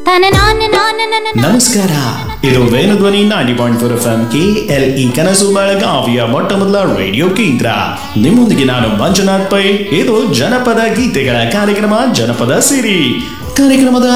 ನಮಸ್ಕಾರ, ಇದು Venudhwani 90.4 FM KLE ಕನಸು ಬೆಳಗಾವಿಯ ಮೊಟ್ಟ ಮೊದಲ ರೇಡಿಯೋ ಕೇಂದ್ರ. ನಿಮ್ಮೊಂದಿಗೆ ನಾನು ಮಂಜುನಾಥ್ ಪೈ. ಇದು ಜನಪದ ಗೀತೆಗಳ ಕಾರ್ಯಕ್ರಮ ಜನಪದ ಸಿರಿ ಕಾರ್ಯಕ್ರಮದ